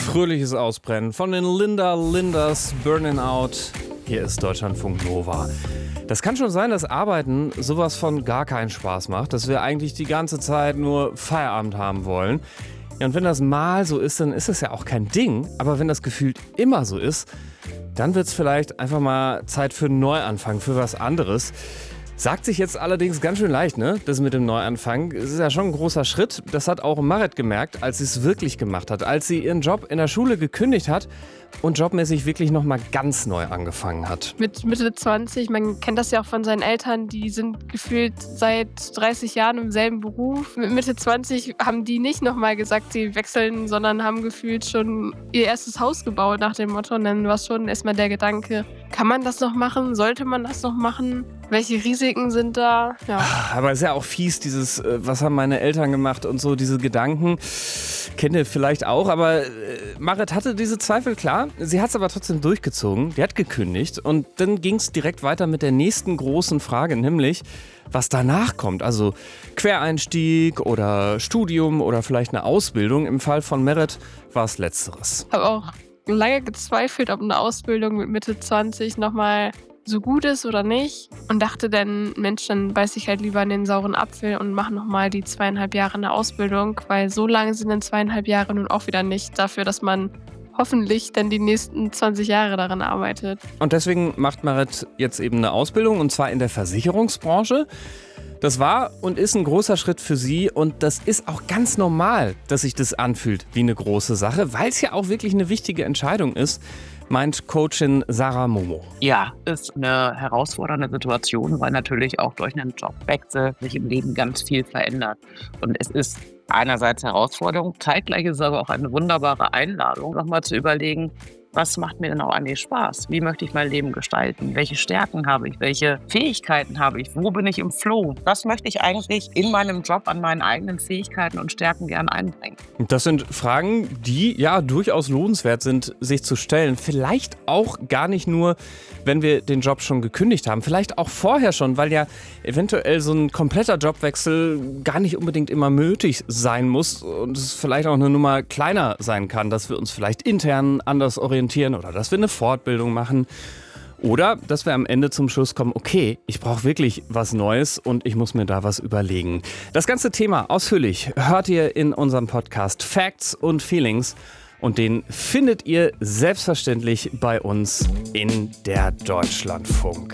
Fröhliches Ausbrennen von den Lindas Burning Out. Hier ist Deutschlandfunk Nova. Das kann schon sein, dass Arbeiten sowas von gar keinen Spaß macht, dass wir eigentlich die ganze Zeit nur Feierabend haben wollen. Ja, und wenn das mal so ist, dann ist es ja auch kein Ding. Aber wenn das gefühlt immer so ist, dann wird es vielleicht einfach mal Zeit für einen Neuanfang, für was anderes. Sagt sich jetzt allerdings ganz schön leicht, ne? Das mit dem Neuanfang. Es ist ja schon ein großer Schritt. Das hat auch Marit gemerkt, als sie es wirklich gemacht hat. Als sie ihren Job in der Schule gekündigt hat und jobmäßig wirklich nochmal ganz neu angefangen hat. Mit Mitte 20, man kennt das ja auch von seinen Eltern, die sind gefühlt seit 30 Jahren im selben Beruf. Mit Mitte 20 haben die nicht nochmal gesagt, sie wechseln, sondern haben gefühlt schon ihr erstes Haus gebaut nach dem Motto. Und dann war schon erstmal der Gedanke, kann man das noch machen? Sollte man das noch machen? Welche Risiken sind da? Ja. Aber es ist ja auch fies, dieses, was haben meine Eltern gemacht und so, diese Gedanken. Kennt ihr vielleicht auch, aber Marit hatte diese Zweifel, klar. Sie hat es aber trotzdem durchgezogen. Die hat gekündigt und dann ging es direkt weiter mit der nächsten großen Frage, nämlich, was danach kommt. Also Quereinstieg oder Studium oder vielleicht eine Ausbildung. Im Fall von Marit war es Letzteres. Ich habe auch lange gezweifelt, ob eine Ausbildung mit Mitte 20 nochmal so gut ist oder nicht und dachte dann, Mensch, dann beiß ich halt lieber in den sauren Apfel und mache nochmal die 2,5 Jahre eine Ausbildung, weil so lange sind dann 2,5 Jahre nun auch wieder nicht dafür, dass man hoffentlich dann die nächsten 20 Jahre daran arbeitet. Und deswegen macht Marit jetzt eben eine Ausbildung und zwar in der Versicherungsbranche. Das war und ist ein großer Schritt für sie und das ist auch ganz normal, dass sich das anfühlt wie eine große Sache, weil es ja auch wirklich eine wichtige Entscheidung ist, meint Coachin Sarah Momo. Ja, ist eine herausfordernde Situation, weil natürlich auch durch einen Jobwechsel sich im Leben ganz viel verändert. Und es ist einerseits Herausforderung, zeitgleich ist es aber auch eine wunderbare Einladung, nochmal zu überlegen, was macht mir denn auch eigentlich Spaß? Wie möchte ich mein Leben gestalten? Welche Stärken habe ich? Welche Fähigkeiten habe ich? Wo bin ich im Flow? Was möchte ich eigentlich in meinem Job an meinen eigenen Fähigkeiten und Stärken gern einbringen? Das sind Fragen, die ja durchaus lohnenswert sind, sich zu stellen. Vielleicht auch gar nicht nur, wenn wir den Job schon gekündigt haben. Vielleicht auch vorher schon, weil ja eventuell so ein kompletter Jobwechsel gar nicht unbedingt immer nötig sein muss und es vielleicht auch eine Nummer kleiner sein kann, dass wir uns vielleicht intern anders orientieren oder dass wir eine Fortbildung machen oder dass wir am Ende zum Schluss kommen, okay, ich brauche wirklich was Neues und ich muss mir da was überlegen. Das ganze Thema ausführlich hört ihr in unserem Podcast Facts und Feelings und den findet ihr selbstverständlich bei uns in der Deutschlandfunk